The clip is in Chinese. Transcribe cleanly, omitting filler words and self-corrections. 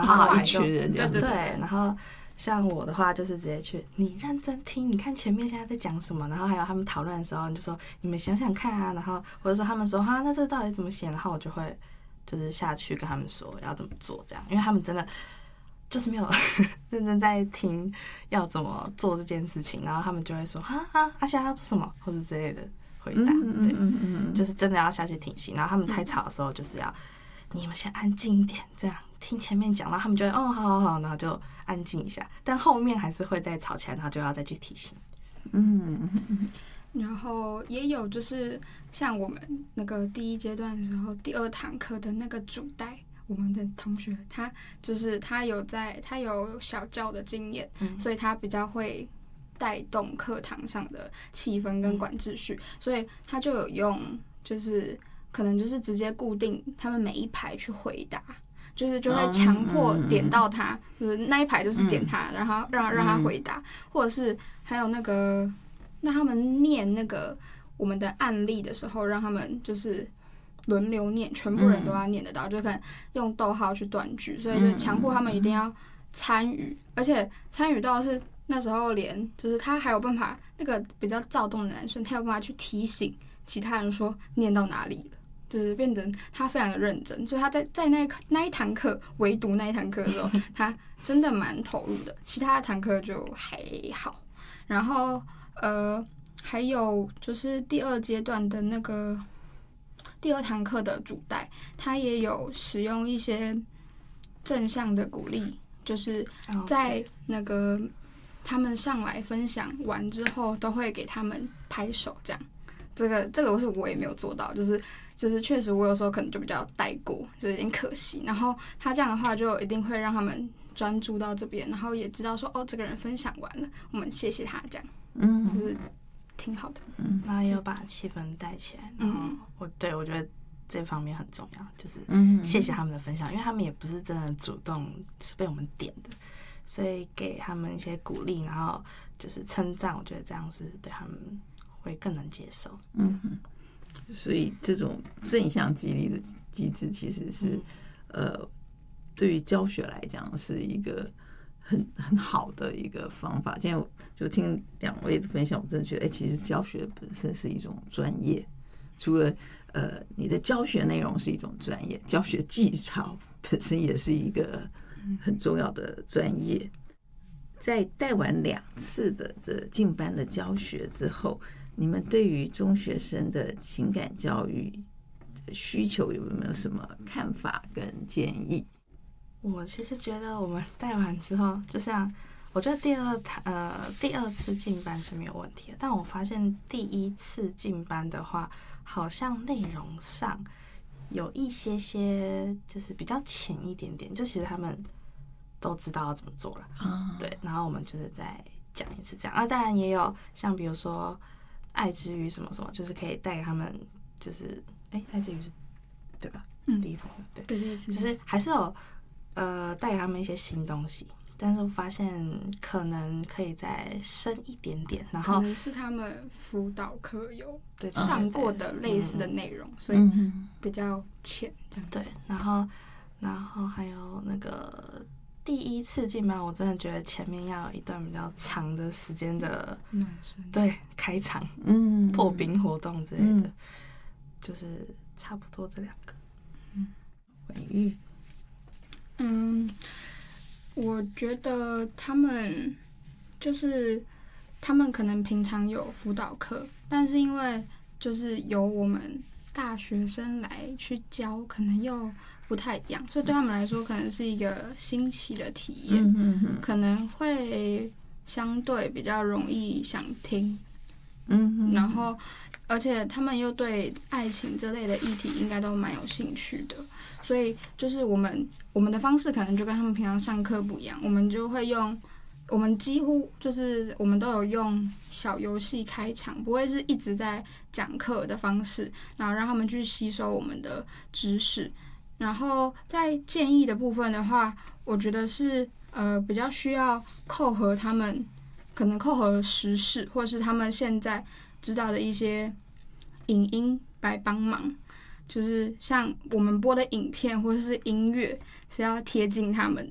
蛮好一群人这样子。 对，然后像我的话就是直接去，你认真听，你看前面现在在讲什么，然后还有他们讨论的时候，你就说你们想想看啊，然后或者说他们说哈，那这到底怎么写，然后我就会就是下去跟他们说要怎么做这样，因为他们真的就是没有认真在听要怎么做这件事情，然后他们就会说哈现在要做什么或者之类的回答，对，就是真的要下去听戏，然后他们太吵的时候就是要你们先安静一点，这样听前面讲，然后他们就会好，然后就安静一下，但后面还是会再吵起来，然后就要再去提醒。 然后也有就是像我们那个第一阶段的时候，第2堂课的那个主带我们的同学，他有小教的经验，所以他比较会带动课堂上的气氛跟管秩序，所以他就有用就是可能就是直接固定他们每一排去回答，就会强迫点到他，就是那一排就是点他，然后让他回答，或者是还有那个让他们念那个我们的案例的时候，让他们就是轮流念，全部人都要念得到，就可能用逗号去断句，所以就强迫他们一定要参与，而且参与到是那时候连就是他还有办法，那个比较躁动的男生，他有办法去提醒其他人说念到哪里了。就是变成他非常的认真，所以他在那一堂课，唯独那一堂课的时候，他真的蛮投入的。其他堂课就还好。然后还有就是第2阶段的那个第2堂课的主带，他也有使用一些正向的鼓励，就是在那个他们上来分享完之后，都会给他们拍手这样。这个我也没有做到，就是确实我有时候可能就比较带过，就有点可惜。然后他这样的话就一定会让他们专注到这边，然后也知道说这个人分享完了，我们谢谢他这样，就是挺好的。 然后也有把气氛带起来，然后我觉得这方面很重要，就是谢谢他们的分享，因为他们也不是真的主动，是被我们点的，所以给他们一些鼓励，然后就是称赞，我觉得这样是对他们会更能接受。 所以这种正向激励的机制其实是对于教学来讲是一个很好的一个方法。今天我就听2位的分享，我真的觉得其实教学本身是一种专业，除了你的教学内容是一种专业，教学技巧本身也是一个很重要的专业。在带完2次的这进班的教学之后，你们对于中学生的情感教育需求有没有什么看法跟建议？ 我其实觉得我们带完之后，就像我觉得第二次进班是没有问题的，但我发现第1次进班的话，好像内容上有一些就是比较浅一点点，就其实他们都知道要怎么做了，对，然后我们就是再讲一次这样。当然也有像比如说爱之语什么什么，就是可以带给他们，就是爱之语是对吧？第一堂课对，就是还是有带给他们一些新东西，但是我发现可能可以再深一点点，然后可能是他们辅导课有上过的类似的内容，所以比较浅。 对，然后还有那个第1次进班，我真的觉得前面要有一段比较长的时间的暖身， 对，开场，破冰活动之类的，就是差不多这2个。 婉玉， 我觉得他们可能平常有辅导课，但是因为就是由我们大学生来去教，可能又不太一样，所以对他们来说可能是一个新奇的体验，可能会相对比较容易想听，然后而且他们又对爱情这类的议题应该都蛮有兴趣的，所以就是我们的方式可能就跟他们平常上课不一样，我们就会我们几乎就是我们都有用小游戏开场，不会是一直在讲课的方式，然后让他们去吸收我们的知识。然后在建议的部分的话，我觉得是比较需要扣合他们，可能扣合时事，或是他们现在知道的一些影音来帮忙。就是像我们播的影片或者是音乐是要贴近他们